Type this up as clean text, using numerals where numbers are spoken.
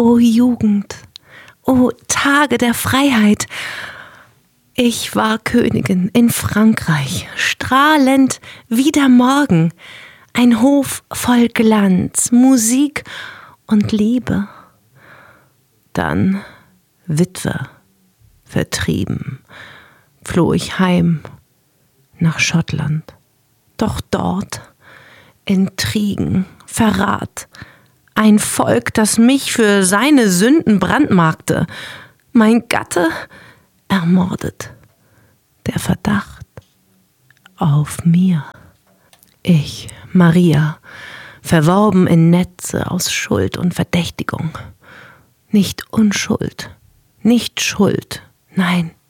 O Jugend, o Tage der Freiheit! Ich war Königin in Frankreich, strahlend wie der Morgen, ein Hof voll Glanz, Musik und Liebe. Dann, Witwe, vertrieben, floh ich heim nach Schottland. Doch dort Intrigen, Verrat, ein Volk, das mich für seine Sünden brandmarkte, mein Gatte ermordet, der Verdacht auf mir. Ich, Maria, verworben in Netze aus Schuld und Verdächtigung. Nicht Unschuld, nicht Schuld, nein,